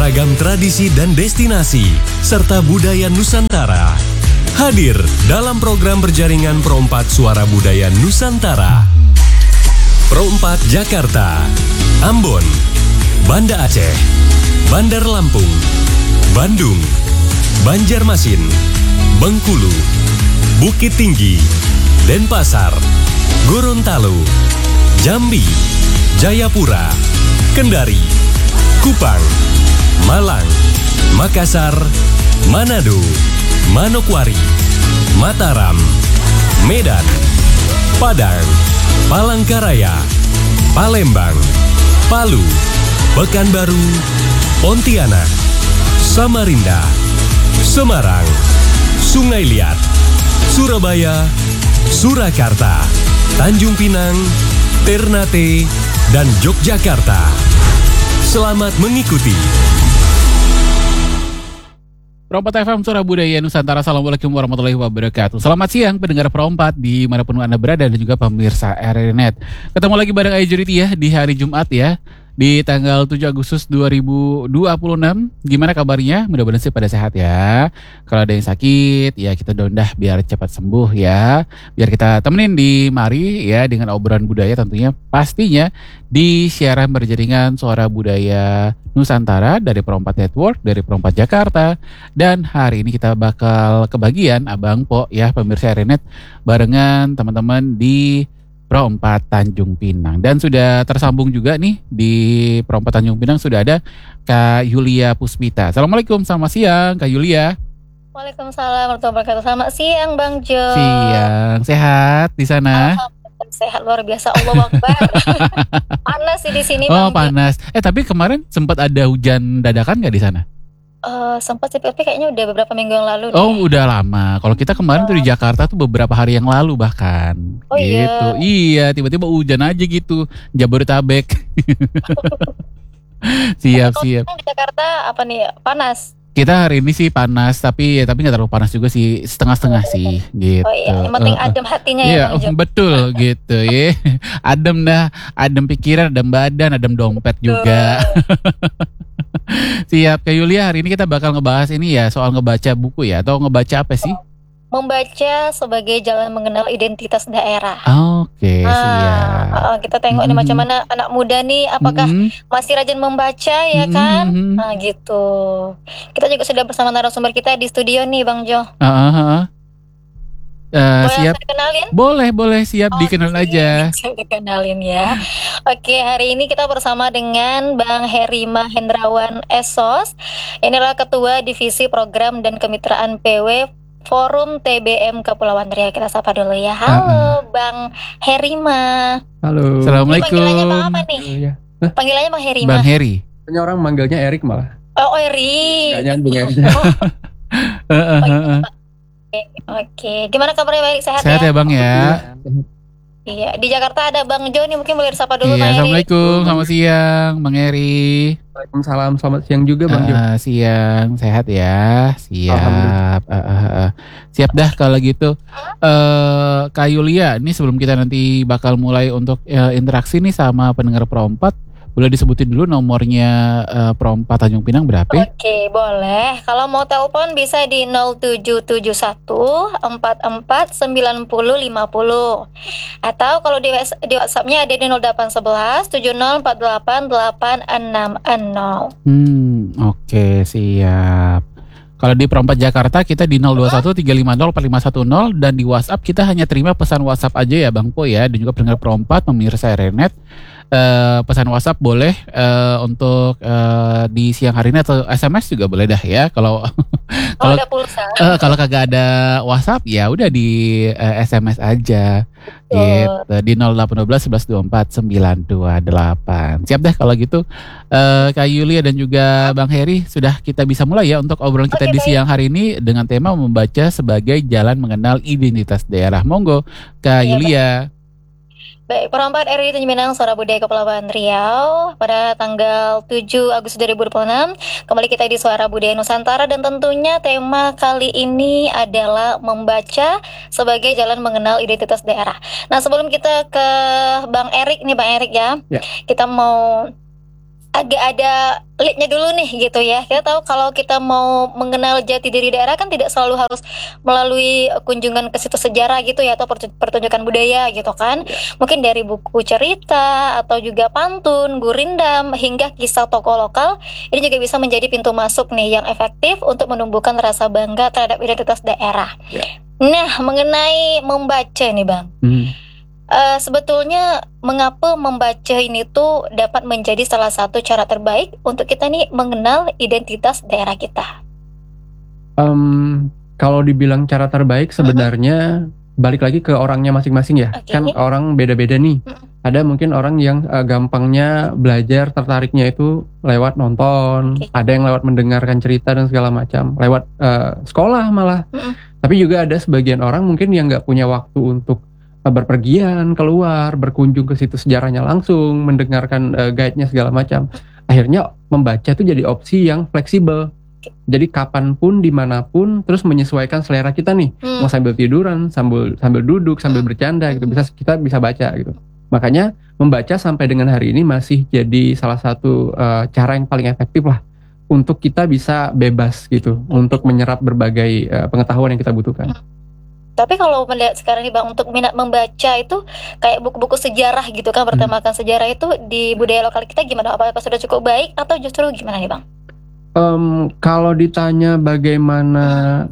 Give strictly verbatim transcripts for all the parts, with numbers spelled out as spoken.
beragam tradisi dan destinasi, serta budaya Nusantara. Hadir dalam program berjaringan Pro empat Suara Budaya Nusantara. Pro empat Jakarta, Ambon, Banda Aceh, Bandar Lampung, Bandung, Banjarmasin, Bengkulu, Bukit Tinggi, Denpasar, Gorontalo, Jambi, Jayapura, Kendari, Kupang, Malang, Makassar, Manado, Manokwari, Mataram, Medan, Padang, Palangkaraya, Palembang, Palu, Pekanbaru, Pontianak, Samarinda, Semarang, Sungai Liat, Surabaya, Surakarta, Tanjung Pinang, Ternate, dan Yogyakarta. Selamat mengikuti. Pro empat F M Suara Budaya Nusantara. Assalamualaikum warahmatullahi wabarakatuh. Selamat siang pendengar Pro empat dimanapun Anda berada dan juga pemirsa R R Net. Ketemu lagi bareng Ajuriti ya di hari Jumat ya, di tanggal tujuh Agustus dua ribu dua puluh enam. Gimana kabarnya? Mudah-mudahan sih pada sehat ya. Kalau ada yang sakit ya kita dondah biar cepat sembuh ya. Biar kita temenin di mari ya dengan obrolan budaya tentunya pastinya di siaran berjaringan Suara Budaya Nusantara dari Pro empat Network, dari Pro empat Jakarta. Dan hari ini kita bakal kebagian Abang Po ya pemirsa R R Net barengan teman-teman di Pro empat Tanjung Pinang. Dan sudah tersambung juga nih di Pro empat Tanjung Pinang sudah ada Kak Yulia Puspita. Assalamualaikum, selamat siang Kak Yulia. Waalaikumsalam warahmatullahi wabarakatuh. Selamat siang Bang Jo. Siang, sehat di sana? Sehat luar biasa, Allah Akbar. Panas sih di sini Oh Bang. panas. Eh tapi kemarin sempat ada hujan dadakan nggak di sana? Uh, sempat sih, tapi kayaknya udah beberapa minggu yang lalu. Oh deh. udah lama. Kalau kita kemarin tuh di Jakarta tuh beberapa hari yang lalu bahkan. Oh, gitu. iya. Iya, tiba-tiba hujan aja gitu. Jabodetabek. siap Kalau siap. di Jakarta apa nih, panas? Kita hari ini sih panas, tapi ya tapi nggak terlalu panas juga sih, setengah-setengah sih, gitu. Oh iya, yang penting Uh, uh. adem hatinya Iya, ya Bang Jo. betul gitu ya. Adem dah, adem pikiran, adem badan, adem dompet juga. Siap, Kak Yulia, hari ini kita bakal ngebahas ini ya, soal ngebaca buku ya, atau ngebaca apa sih? Membaca sebagai jalan mengenal identitas daerah. Oke, Nah, siap. uh, kita tengok nih Mhm. macam mana anak muda nih, apakah Mhm, masih rajin membaca ya mhm, kan? mhm. Nah gitu. Kita juga sudah bersama narasumber kita di studio nih Bang Jo. Ah, ah, ah. Eh, Boleh siap, saya kenalin? boleh, boleh, siap, dikenal Oke, aja. saya dikenalin ya. Oke, hari ini kita bersama dengan Bang Herima Hendrawan Esos. Inilah Ketua Divisi Program dan Kemitraan P W Forum T B M Kepulauan Riau. Kita sapa dulu ya. Halo Bang Herima. Halo. Ini panggilannya Bang apa Assalamualaikum, nih? Iya. Panggilannya Bang Herima. Bang Heri. Banyak orang manggilnya Erik malah. Oh, Eri. Gak nyambung ya. Oh, Eh, eh, eh, eh. oke. Gimana kabarnya, baik, sehat, Sehat ya ya? Bang ya. Iya, di Jakarta ada Bang Jo nih, mungkin boleh disapa dulu Iya, Bang Eri. assalamualaikum, selamat siang, Bang Eri. Waalaikumsalam, selamat siang juga Bang Jo. Ah, siang, sehat ya, siap. Ah, ah, ah. Siap dah kalau gitu. Eh, Kak Yulia, ini sebelum kita nanti bakal mulai untuk eh, interaksi nih sama pendengar Pro empat, boleh disebutin dulu nomornya eh, Pro empat Tanjung Pinang berapa? Oke, boleh. Kalau mau telepon bisa di nol tujuh tujuh satu empat empat sembilan nol lima nol. Atau kalau di, WhatsApp- di WhatsApp-nya ada di nol delapan satu satu tujuh nol empat delapan delapan enam nol. Hmm, oke, siap. Kalau di Pro empat Jakarta kita di nol dua satu tiga lima nol empat lima satu nol dan di WhatsApp kita hanya terima pesan WhatsApp aja ya Bang Po ya, dan juga pendengar Pro empat pemirsa R R Net. Eh, pesan WhatsApp boleh eh, untuk eh, di siang hari ini atau S M S juga boleh dah ya. Kalau Kalau kalau ada pulsa. eh, kalau kagak ada WhatsApp ya udah di eh, S M S aja. Gitu di nol delapan satu dua satu satu dua empat sembilan dua delapan. Siap deh kalau gitu. Eh, Kak Yulia dan juga Bang Heri sudah kita bisa mulai ya untuk obrolan kita Oke, di baik. siang hari ini dengan tema membaca sebagai jalan mengenal identitas daerah. Monggo Kak Iya, Yulia. Baik, perempat R I Tanjung Pinang Suara Budaya Kepulauan Riau pada tanggal tujuh Agustus dua ribu dua puluh enam. Kembali kita di Suara Budaya Nusantara dan tentunya tema kali ini adalah membaca sebagai jalan mengenal identitas daerah. Nah, sebelum kita ke Bang Erik nih, Bang Erik ya. Ya. Kita mau agak ada leadnya dulu nih gitu ya. Kita tahu kalau kita mau mengenal jati diri daerah kan tidak selalu harus melalui kunjungan ke situs sejarah gitu ya, atau pertu- pertunjukan budaya gitu kan. Mungkin dari buku cerita atau juga pantun, gurindam, hingga kisah tokoh lokal. Ini juga bisa menjadi pintu masuk nih yang efektif untuk menumbuhkan rasa bangga terhadap identitas daerah. Ya. Nah, mengenai membaca nih Bang. Hmm. Uh, sebetulnya mengapa membaca ini tuh dapat menjadi salah satu cara terbaik untuk kita nih mengenal identitas daerah kita. Um, kalau dibilang cara terbaik sebenarnya balik lagi ke orangnya masing-masing ya. Oke. Kan orang beda-beda nih. Mm. Ada mungkin orang yang uh, gampangnya belajar, tertariknya itu lewat nonton, Oke. ada yang lewat mendengarkan cerita dan segala macam, lewat uh, sekolah malah. Mm-mm. Tapi juga ada sebagian orang mungkin yang nggak punya waktu untuk uh, berpergian keluar, berkunjung ke situs sejarahnya langsung, mendengarkan uh, guide-nya segala macam. Akhirnya membaca itu jadi opsi yang fleksibel. Jadi kapanpun, dimanapun, terus menyesuaikan selera kita nih. Hmm. Mau sambil tiduran, sambil sambil duduk, sambil Hmm. bercanda gitu, bisa kita bisa baca gitu. Makanya membaca sampai dengan hari ini masih jadi salah satu uh, cara yang paling efektif lah untuk kita bisa bebas gitu, untuk menyerap berbagai uh, pengetahuan yang kita butuhkan. Tapi kalau melihat sekarang nih Bang, untuk minat membaca itu kayak buku-buku sejarah gitu kan, bertemakan sejarah itu di budaya lokal kita gimana? Apa, apa sudah cukup baik atau justru gimana nih Bang? Um, kalau ditanya bagaimana,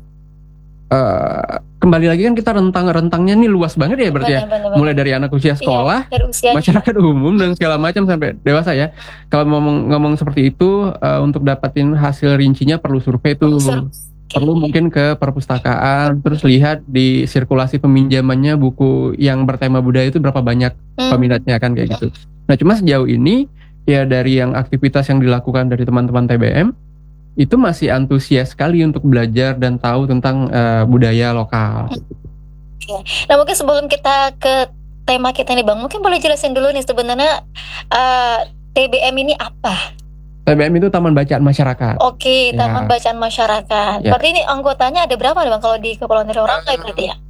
uh, kembali lagi kan kita rentang-rentangnya nih luas banget ya berarti ya. Benar-benar. Mulai dari anak usia sekolah, Iya, dari usia masyarakat umum dan segala macam sampai dewasa ya. Kalau ngomong ngomong seperti itu, uh, untuk dapatin hasil rincinya perlu survei tuh. Perlu mungkin ke perpustakaan, terus lihat di sirkulasi peminjamannya buku yang bertema budaya itu berapa banyak Hmm. peminatnya kan kayak gitu. Nah cuma sejauh ini ya dari yang aktivitas yang dilakukan dari teman-teman T B M itu masih antusias sekali untuk belajar dan tahu tentang uh, budaya lokal. Nah mungkin sebelum kita ke tema kita nih Bang, mungkin boleh jelasin dulu nih sebenarnya uh, T B M ini apa? T B M itu Taman Bacaan Masyarakat. Oke, Ya. Taman Bacaan Masyarakat. Ya. Berarti ini anggotanya ada berapa nih Bang kalau di Kepulauan Riau Rampai berarti ya?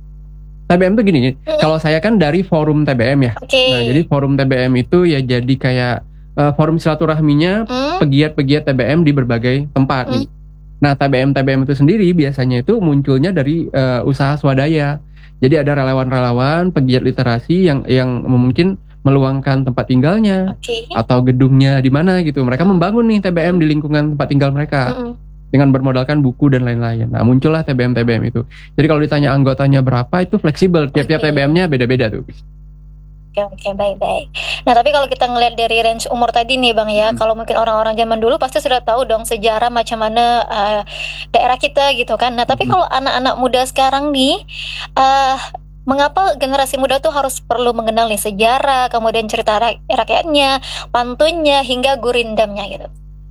T B M itu gini, Mm-mm. kalau saya kan dari forum T B M ya. Oke. Nah jadi forum T B M itu ya jadi kayak uh, forum silaturahminya Hmm? pegiat-pegiat T B M di berbagai tempat Hmm. nih. Nah, T B M T B M itu sendiri biasanya itu munculnya dari uh, usaha swadaya. Jadi ada relawan-relawan pegiat literasi yang yang mungkin meluangkan tempat tinggalnya Oke. atau gedungnya di mana gitu. Mereka membangun nih T B M di lingkungan tempat tinggal mereka Mm-mm. dengan bermodalkan buku dan lain-lain. Nah, muncullah T B M T B M itu. Jadi kalau ditanya anggotanya berapa itu fleksibel. Tiap-tiap Oke. T B M-nya beda-beda tuh. Oke, oke, baik-baik. Nah, tapi kalau kita ngelihat dari range umur tadi nih Bang ya, Hmm. kalau mungkin orang-orang zaman dulu pasti sudah tahu dong sejarah macam mana uh, daerah kita gitu kan. Nah, tapi Hmm. kalau anak-anak muda sekarang nih, uh, mengapa generasi muda tuh harus perlu mengenal nih sejarah, kemudian cerita rak- rakyatnya, pantunnya, hingga gurindamnya gitu?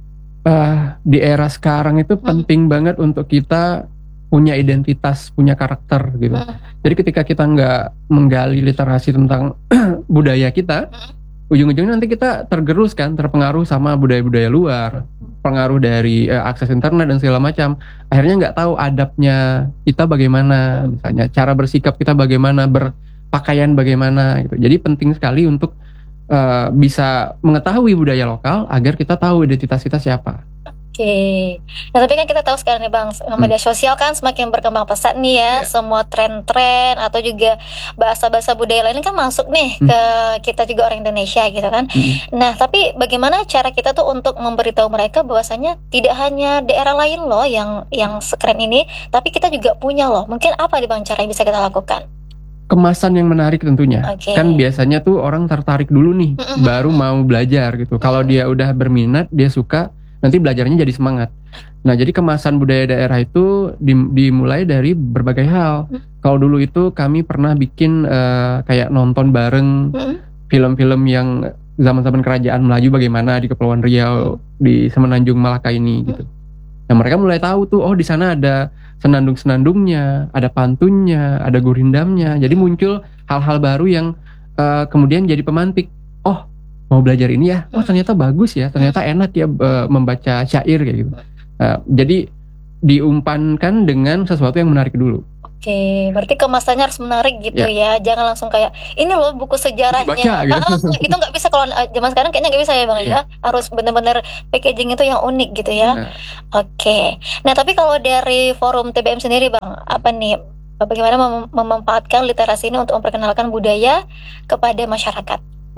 Ah, di era sekarang itu Hmm. penting banget untuk kita punya identitas, punya karakter gitu. Hmm. Jadi ketika kita nggak menggali literasi tentang budaya kita, Hmm. ujung-ujungnya nanti kita tergerus kan, terpengaruh sama budaya-budaya luar, pengaruh dari eh, akses internet dan segala macam. Akhirnya nggak tahu adabnya kita bagaimana, misalnya cara bersikap kita bagaimana, berpakaian bagaimana gitu. Jadi penting sekali untuk eh, bisa mengetahui budaya lokal agar kita tahu identitas kita siapa. Oke. Nah, tapi kan kita tahu sekarang nih Bang, media sosial kan semakin berkembang pesat nih ya, Iya. semua tren-tren atau juga bahasa-bahasa budaya lain kan masuk nih Hmm. ke kita juga orang Indonesia gitu kan. Mm. Nah, tapi bagaimana cara kita tuh untuk memberitahu mereka bahwasanya tidak hanya daerah lain loh yang yang sekeren ini, tapi kita juga punya loh. Mungkin apa nih Bang cara yang bisa kita lakukan? Kemasan yang menarik tentunya. Oke. Kan biasanya tuh orang tertarik dulu nih, Mm-mm. baru mau belajar gitu. Kalau dia udah berminat, dia suka, nanti belajarnya jadi semangat. Nah, jadi kemasan budaya daerah itu dim- dimulai dari berbagai hal. Mm. Kalau dulu itu kami pernah bikin eh, kayak nonton bareng Mm-mm. film-film yang zaman-zaman kerajaan Melayu bagaimana di Kepulauan Riau, di Semenanjung Malaka ini gitu. Nah, mereka mulai tahu tuh, oh di sana ada senandung-senandungnya, ada pantunnya, ada gurindamnya. Jadi muncul hal-hal baru yang eh, kemudian jadi pemantik. Oh, mau belajar ini ya? Oh, ternyata bagus ya, ternyata enak ya eh, membaca syair kayak gitu. Eh, jadi diumpankan dengan sesuatu yang menarik dulu. Oke, berarti kemasannya harus menarik gitu ya. Jangan langsung kayak ini loh buku sejarahnya. Baca, gitu. Ah, ah, itu nggak bisa kalau uh, zaman sekarang kayaknya nggak bisa ya bang Iya. ya. Harus benar-benar packaging itu yang unik gitu ya. Nah, Oke. Nah tapi kalau dari forum T B M sendiri bang, apa nih? Bagaimana mem- memanfaatkan literasi ini untuk memperkenalkan budaya kepada masyarakat?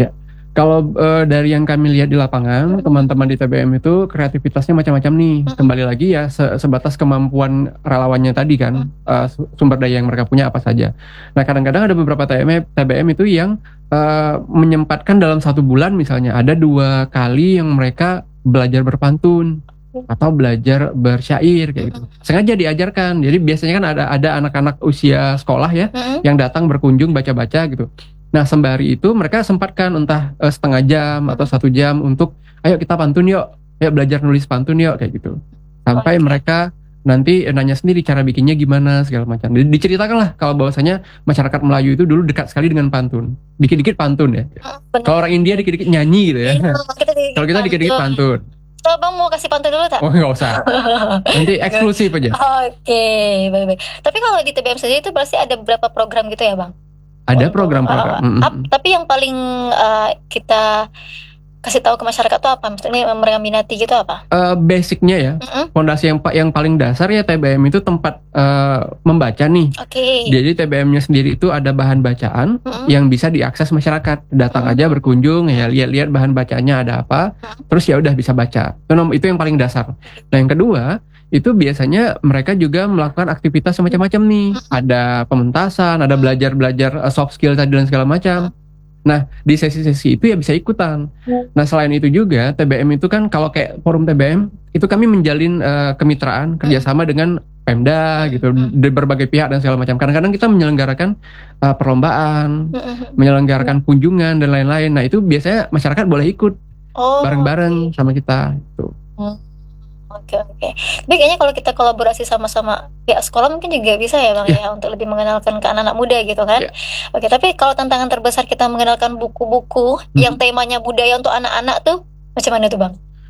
Kalau eh, dari yang kami lihat di lapangan, teman-teman di T B M itu kreativitasnya macam-macam nih. Kembali lagi ya se- sebatas kemampuan relawannya tadi kan, eh, su- sumber daya yang mereka punya apa saja. Nah kadang-kadang ada beberapa T B M, T B M itu yang eh, menyempatkan dalam satu bulan misalnya ada dua kali yang mereka belajar berpantun atau belajar bersyair kayak gitu. Sengaja diajarkan. Jadi biasanya kan ada ada anak-anak usia sekolah ya Mm-mm. yang datang berkunjung baca-baca gitu. Nah sembari itu mereka sempatkan entah eh, setengah jam atau satu jam untuk ayo kita pantun yuk, ayo belajar nulis pantun yuk kayak gitu. Sampai Oke. mereka nanti eh, nanya sendiri cara bikinnya gimana segala macam. Jadi diceritakan lah kalau bahwasanya masyarakat Melayu itu dulu dekat sekali dengan pantun. Dikit-dikit pantun ya. Benar. Kalau orang India dikit-dikit nyanyi gitu ya. Iya, kita dikit-dikit Kalau kita dikit-dikit pantun. So, bang mau kasih pantun dulu tak? Oh nggak usah. Nanti eksklusif aja. Oke, baik-baik. Tapi kalau di T B M sendiri itu pasti ada beberapa program gitu ya, Bang? Ada Untuk, program-program. uh, Mm, mm, ap- tapi yang paling uh, kita kasih tahu ke masyarakat tuh apa? Maksudnya yang mereka minati gitu apa? Eh, basicnya ya, Mm-mm. fondasi yang pa- yang paling dasar ya T B M itu tempat eh, membaca nih. Oke. Jadi T B M-nya sendiri itu ada bahan bacaan Mm-mm. yang bisa diakses masyarakat. Datang aja berkunjung ya lihat-lihat bahan bacaannya ada apa, terus ya udah bisa baca. Itu nom- itu yang paling dasar. Nah, yang kedua, itu biasanya mereka juga melakukan aktivitas macam-macam nih. Ada pementasan, ada belajar-belajar eh, soft skill tadi dan segala macam. Nah, di sesi-sesi itu ya bisa ikutan. Nah, selain itu juga T B M itu kan kalau kayak forum T B M itu kami menjalin eh, kemitraan kerjasama dengan Pemda gitu, di berbagai pihak dan segala macam. Kadang-kadang kita menyelenggarakan eh, perlombaan, Mm-mm. menyelenggarakan kunjungan dan lain-lain. Nah, itu biasanya masyarakat boleh ikut Oh, bareng-bareng sama kita. Gitu. Oke, oke. Tapi kayaknya kalau kita kolaborasi sama-sama pihak sekolah mungkin juga bisa ya Bang ya untuk lebih mengenalkan ke anak-anak muda gitu kan. Iya. Oke, tapi kalau tantangan terbesar kita mengenalkan buku-buku Hmm. yang temanya budaya untuk anak-anak tuh macam mana tuh Bang?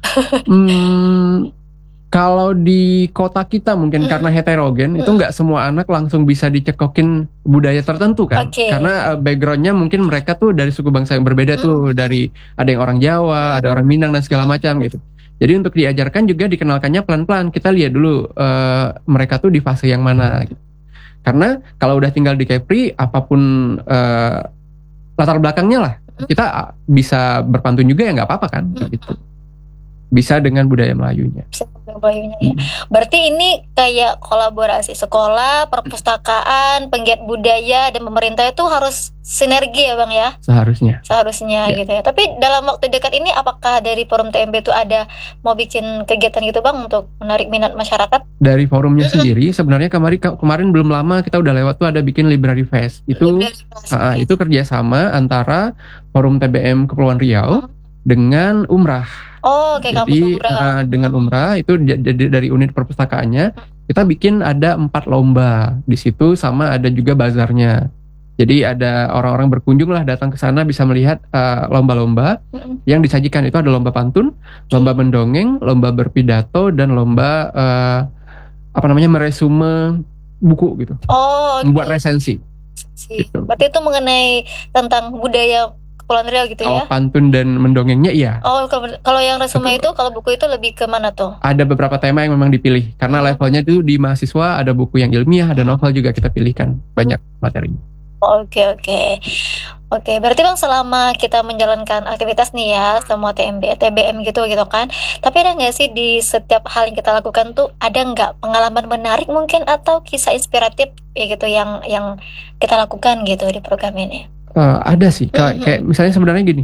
Hmm, kalau di kota kita mungkin Mm. karena heterogen itu Mm. nggak semua anak langsung bisa dicekokin budaya tertentu kan, Oke. karena eh, backgroundnya mungkin mereka tuh dari suku bangsa yang berbeda tuh, dari ada yang orang Jawa, ada orang Minang dan segala macam gitu. Jadi untuk diajarkan juga dikenalkannya pelan-pelan. Kita lihat dulu eh, mereka tuh di fase yang mana. Gitu. Karena kalau udah tinggal di Kepri, apapun eh, latar belakangnya lah, kita bisa berpantun juga ya nggak apa-apa kan, gitu. Bisa dengan budaya Melayunya. Bisa Melayunya ya. Berarti ini kayak kolaborasi sekolah, perpustakaan, penggiat budaya dan pemerintah itu harus sinergi ya Bang ya. Seharusnya. Seharusnya Ya. gitu ya. Tapi dalam waktu dekat ini apakah dari Forum T M B itu ada mau bikin kegiatan gitu Bang untuk menarik minat masyarakat? Dari forumnya sendiri sebenarnya kemarin kemarin belum lama kita udah lewat tuh ada bikin library fest. Itu uh, itu kerjasama antara Forum T B M Kepulauan Riau dengan Umrah. Oh, oke, kampus Jadi Umrah. uh, dengan Umrah itu j- j- dari unit perpustakaannya kita bikin ada empat lomba di situ sama ada juga bazarnya. Jadi ada orang-orang berkunjung lah datang ke sana bisa melihat uh, lomba-lomba Mm-mm. yang disajikan. Itu ada lomba pantun, lomba mendongeng, lomba berpidato dan lomba uh, apa namanya meresume buku gitu, Oh, oke. membuat resensi. Sih. gitu. Berarti itu mengenai tentang budaya Kepulauan Riau gitu Kalau ya? pantun dan mendongengnya iya. Oh, kalau kalau yang resume itu, kalau buku itu lebih ke mana tuh? Ada beberapa tema yang memang dipilih karena levelnya itu di mahasiswa ada buku yang ilmiah, ada novel juga kita pilihkan banyak materinya. Oke, oke. Oke, berarti Bang selama kita menjalankan aktivitas nih ya, semua T M B, T B M gitu gitu kan. Tapi ada nggak sih di setiap hal yang kita lakukan tuh ada nggak pengalaman menarik mungkin atau kisah inspiratif ya gitu yang yang kita lakukan gitu di program ini? Eh, ada sih kayak, Mhm. kayak misalnya sebenarnya gini.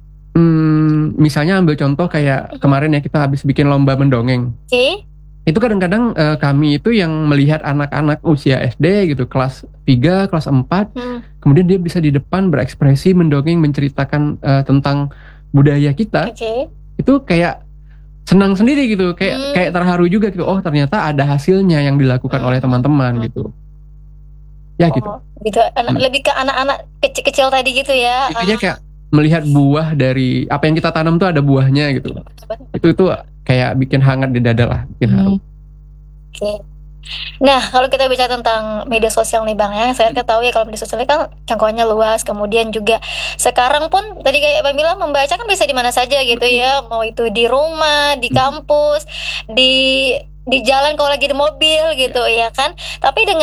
Hmm, misalnya ambil contoh kayak kemarin ya kita habis bikin lomba mendongeng. Oke. Itu kadang-kadang eh, kami itu yang melihat anak-anak usia S D gitu, kelas tiga, kelas empat, Hmm. kemudian dia bisa di depan berekspresi mendongeng menceritakan eh, tentang budaya kita. Oke. Itu kayak senang sendiri gitu, kayak Hmm. kayak terharu juga gitu. Oh, ternyata ada hasilnya yang dilakukan oleh teman-teman gitu. Ya gitu. Oh, gitu. Anak, Hmm. lebih ke anak-anak kecil-kecil tadi gitu ya. Intinya kayak melihat buah dari apa yang kita tanam tuh ada buahnya gitu. Itu itu kayak bikin hangat di dada lah, bikin haru. Oke. Nah, kalau kita bicara tentang media sosial nih Bang ya, saya ketahui kalau media sosial ini kan jangkauannya luas, kemudian juga sekarang pun tadi kayak Bang bilang membaca kan bisa di mana saja gitu ya, mau itu di rumah, di kampus, di di jalan kalau lagi di mobil gitu ya kan. Tapi dengan